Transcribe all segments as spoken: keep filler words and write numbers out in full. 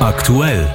Aktuell.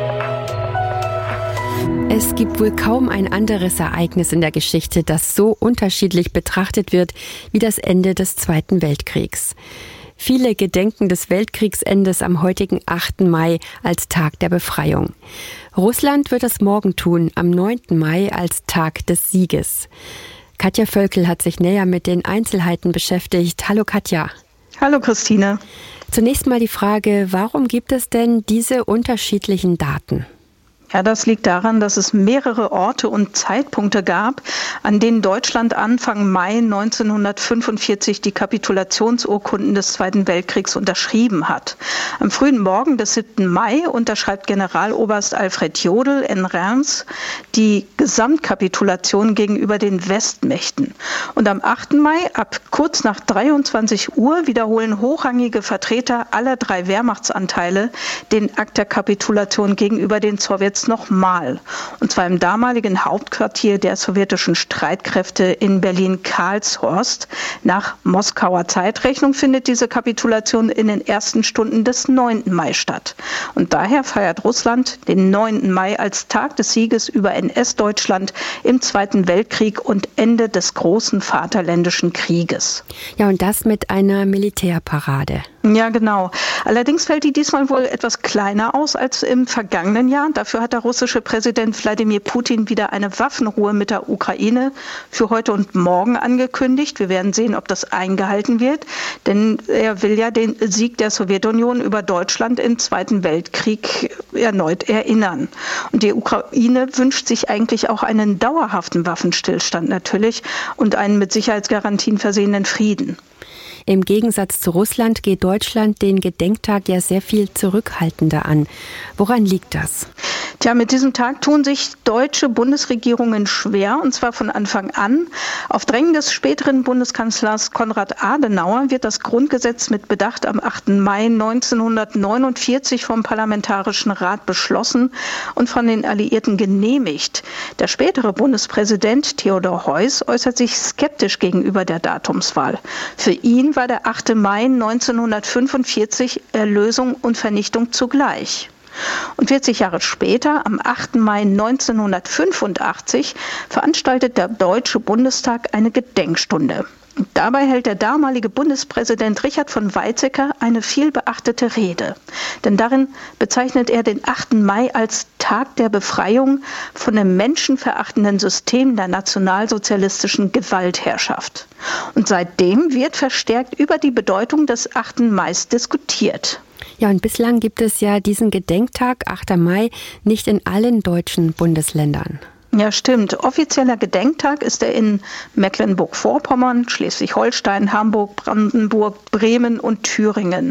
Es gibt wohl kaum ein anderes Ereignis in der Geschichte, das so unterschiedlich betrachtet wird wie das Ende des Zweiten Weltkriegs. Viele gedenken des Weltkriegsendes am heutigen achten Mai als Tag der Befreiung. Russland wird es morgen tun, am neunten Mai als Tag des Sieges. Katja Völkel hat sich näher mit den Einzelheiten beschäftigt. Hallo Katja. Hallo Christine. Zunächst mal die Frage, warum gibt es denn diese unterschiedlichen Daten? Ja, das liegt daran, dass es mehrere Orte und Zeitpunkte gab, an denen Deutschland Anfang Mai neunzehnhundertfünfundvierzig die Kapitulationsurkunden des Zweiten Weltkriegs unterschrieben hat. Am frühen Morgen des siebten Mai unterschreibt Generaloberst Alfred Jodl in Reims die Gesamtkapitulation gegenüber den Westmächten. Und am achten Mai, ab kurz nach dreiundzwanzig Uhr, wiederholen hochrangige Vertreter aller drei Wehrmachtsanteile den Akt der Kapitulation gegenüber den Sowjets nochmal. Und zwar im damaligen Hauptquartier der sowjetischen Streitkräfte in Berlin-Karlshorst. Nach Moskauer Zeitrechnung findet diese Kapitulation in den ersten Stunden des neunten Mai statt. Und daher feiert Russland den neunten Mai als Tag des Sieges über N S-Deutschland im Zweiten Weltkrieg und Ende des großen Vaterländischen Krieges. Ja, und das mit einer Militärparade. Ja, genau. Allerdings fällt die diesmal wohl etwas kleiner aus als im vergangenen Jahr. Dafür hat der russische Präsident Wladimir Putin wieder eine Waffenruhe mit der Ukraine für heute und morgen angekündigt. Wir werden sehen, ob das eingehalten wird, denn er will ja den Sieg der Sowjetunion über Deutschland im Zweiten Weltkrieg erneut erinnern. Und die Ukraine wünscht sich eigentlich auch einen dauerhaften Waffenstillstand natürlich und einen mit Sicherheitsgarantien versehenen Frieden. Im Gegensatz zu Russland geht Deutschland den Gedenktag ja sehr viel zurückhaltender an. Woran liegt das? Tja, mit diesem Tag tun sich deutsche Bundesregierungen schwer, und zwar von Anfang an. Auf Drängen des späteren Bundeskanzlers Konrad Adenauer wird das Grundgesetz mit Bedacht am achten Mai neunzehnhundertneunundvierzig vom Parlamentarischen Rat beschlossen und von den Alliierten genehmigt. Der spätere Bundespräsident Theodor Heuss äußert sich skeptisch gegenüber der Datumswahl. Für ihn war der achte Mai neunzehnhundertfünfundvierzig Erlösung und Vernichtung zugleich. Und vierzig Jahre später, am achten Mai neunzehnhundertfünfundachtzig, veranstaltet der Deutsche Bundestag eine Gedenkstunde. Und dabei hält der damalige Bundespräsident Richard von Weizsäcker eine vielbeachtete Rede. Denn darin bezeichnet er den achten Mai als Tag der Befreiung von dem menschenverachtenden System der nationalsozialistischen Gewaltherrschaft. Und seitdem wird verstärkt über die Bedeutung des achten Mai diskutiert. Ja, und bislang gibt es ja diesen Gedenktag, achter Mai, nicht in allen deutschen Bundesländern. Ja, stimmt. Offizieller Gedenktag ist er in Mecklenburg-Vorpommern, Schleswig-Holstein, Hamburg, Brandenburg, Bremen und Thüringen.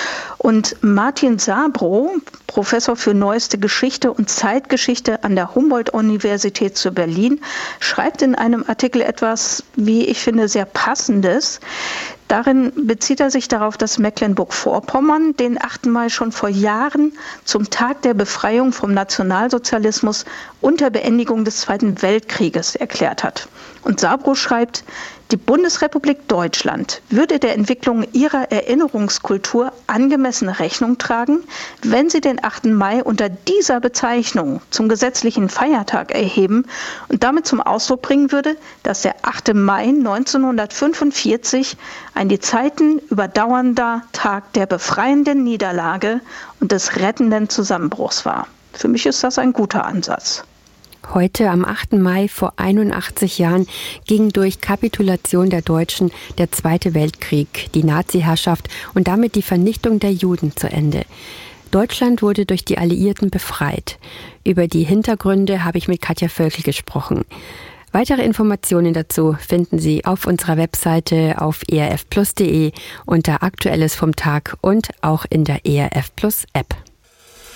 Und Martin Sabro, Professor für Neueste Geschichte und Zeitgeschichte an der Humboldt-Universität zu Berlin, schreibt in einem Artikel etwas, wie ich finde, sehr Passendes. Darin bezieht er sich darauf, dass Mecklenburg-Vorpommern den achten Mai schon vor Jahren zum Tag der Befreiung vom Nationalsozialismus und der Beendigung des Zweiten Weltkrieges erklärt hat. Und Sabro schreibt, die Bundesrepublik Deutschland würde der Entwicklung ihrer Erinnerungskultur angemessen Rechnung tragen, wenn sie den achten Mai unter dieser Bezeichnung zum gesetzlichen Feiertag erheben und damit zum Ausdruck bringen würde, dass der achte Mai neunzehnhundertfünfundvierzig ein die Zeiten überdauernder Tag der befreienden Niederlage und des rettenden Zusammenbruchs war. Für mich ist das ein guter Ansatz. Heute, am achten Mai vor einundachtzig Jahren, ging durch Kapitulation der Deutschen der Zweite Weltkrieg, die Nazi-Herrschaft und damit die Vernichtung der Juden zu Ende. Deutschland wurde durch die Alliierten befreit. Über die Hintergründe habe ich mit Katja Völkel gesprochen. Weitere Informationen dazu finden Sie auf unserer Webseite auf e r f plus punkt d e unter Aktuelles vom Tag und auch in der E R F Plus App.